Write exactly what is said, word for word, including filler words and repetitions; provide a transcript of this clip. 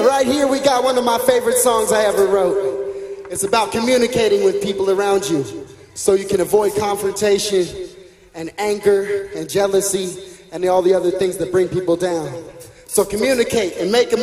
Right here we got one of my favorite songs I ever wrote. It's about communicating with people around you so you can avoid confrontation and anger and jealousy and all the other things that bring people down. So communicate and make a